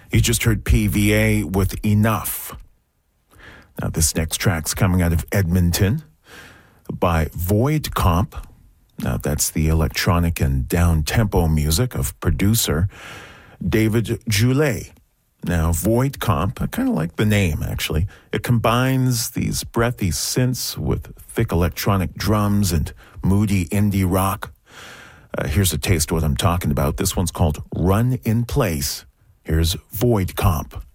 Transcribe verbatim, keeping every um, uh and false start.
You just heard P V A with Enough. Now, this next track's coming out of Edmonton by Void Comp. Now, that's the electronic and down-tempo music of producer David Goulet. Now, Void Comp, I kind of like the name, actually. It combines these breathy synths with thick electronic drums and moody indie rock. Uh, here's a taste of what I'm talking about. This one's called Run in Place. Here's Void Comp.